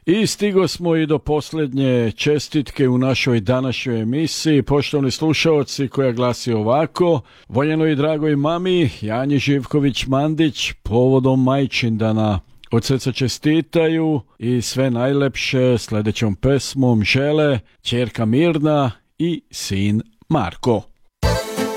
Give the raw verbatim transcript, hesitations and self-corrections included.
I stigo smo i do posljednje čestitke u našoj današnjoj emisiji. Poštovani slušalci, koja glasi ovako: voljenoj i dragoj mami Janji Živković-Mandić povodom majčindana. Od srca čestitaju i sve najlepše sljedećom pesmom žele ćerka Mirna i sin Marko.